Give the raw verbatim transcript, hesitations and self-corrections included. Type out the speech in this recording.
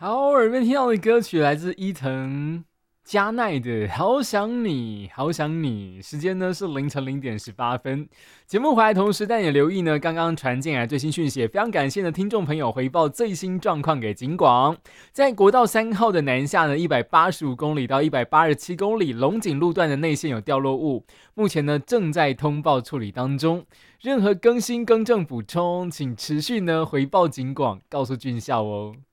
好，耳边听到的歌曲来自伊藤加奈的《好想你，好想你》。时间呢是凌晨零点十八分。节目回来同时，但也留意呢，刚刚传进来最新讯息，非常感谢的听众朋友回报最新状况给警广。在国道三号的南下呢，一百八十五公里到一百八十七公里龙井路段的内线有掉落物，目前呢正在通报处理当中。任何更新更正补充，请持续呢回报警广，告诉军校哦。